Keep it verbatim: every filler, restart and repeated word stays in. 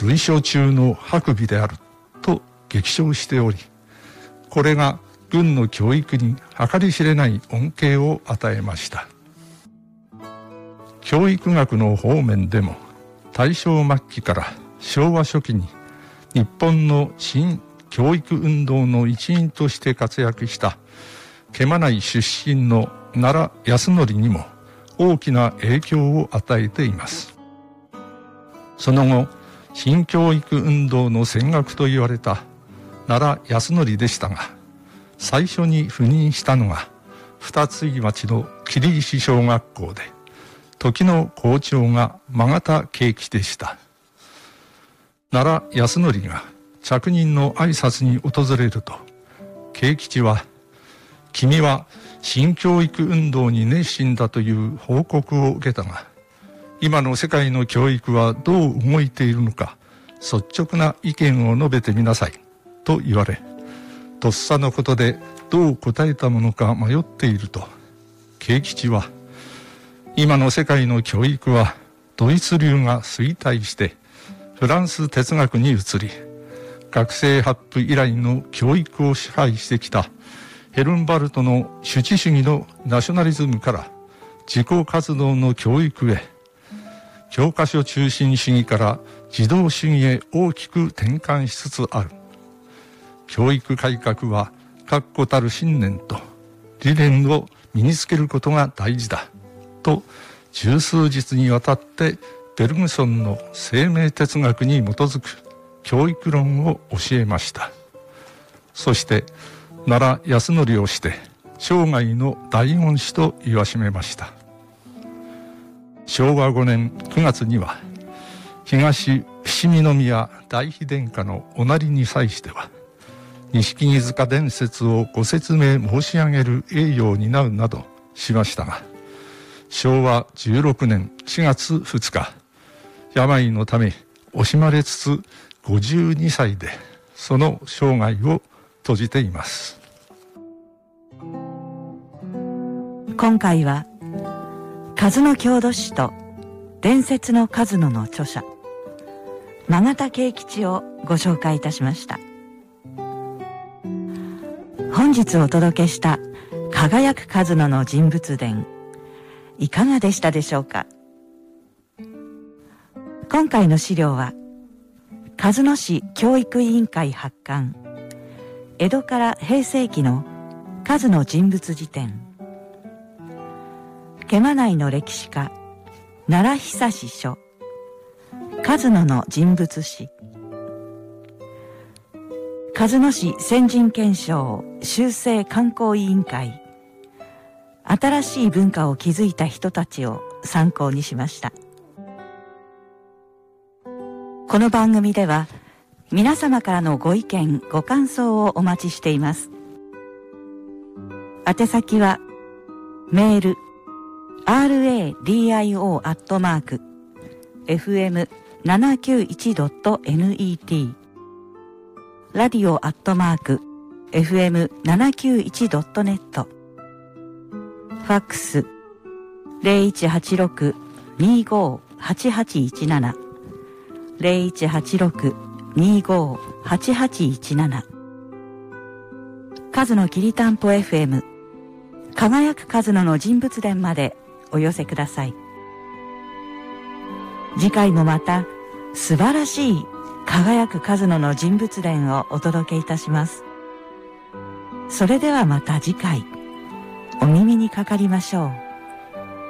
類書中の白尾であると激賞しており、これが軍の教育に計り知れない恩恵を与えました。教育学の方面でも大正末期から昭和初期に日本の新教育運動の一員として活躍した毛馬内出身の奈良康則にも大きな影響を与えています。その後、新教育運動の先駆と言われた奈良康則でしたが、最初に赴任したのが二ツ井町の桐石小学校で、時の校長が曲形慶吉でした。奈良康則が着任の挨拶に訪れると、慶吉は、君は新教育運動に熱心だという報告を受けたが、今の世界の教育はどう動いているのか、率直な意見を述べてみなさいと言われ、とっさのことでどう答えたものか迷っていると、慶吉は、今の世界の教育はドイツ流が衰退してフランス哲学に移り、学生発布以来の教育を支配してきたヘルンバルトの主治主義のナショナリズムから自己活動の教育へ、教科書中心主義から児童主義へ大きく転換しつつある。教育改革は確固たる信念と理念を身につけることが大事だと、十数日にわたってベルグソンの生命哲学に基づく教育論を教えました。そして奈良康則をして生涯の大恩師と言わしめました。昭和ごねんくがつには東伏見宮大妃殿下のおなりに際しては、錦木塚伝説をご説明申し上げる栄誉を担うなどしましたが、昭和じゅうろくねんしがつふつか、病のため惜しまれつつごじゅうにさいでその生涯を閉じています。 今回は鹿野郷土史と伝説の鹿野の著者曲形慶吉をご紹介いたしました。本日お届けした輝く鹿野の人物伝、いかがでしたでしょうか。今回の資料は鹿野市教育委員会発刊、江戸から平成期の鹿野人物辞典、毛馬内の歴史家奈良久志書鹿野の人物史、鹿野市先人憲章修正観光委員会、新しい文化を築いた人たちを参考にしました。この番組では皆様からのご意見ご感想をお待ちしています。宛先はメール ラディオ アットマーク エフエムななきゅういち ドット ネット ラディオアットマーク エフエムななきゅういち ドット ネット、ファックス ゼロいちはちろく にーごーはちはちいちなな ゼロいちはちろく にーごーはちはちいちなな、鹿野きりたんぽ エフエム 輝く鹿野の人物伝までお寄せください。次回もまた素晴らしい輝く鹿野の人物伝をお届けいたします。それではまた次回お耳にかかりましょう。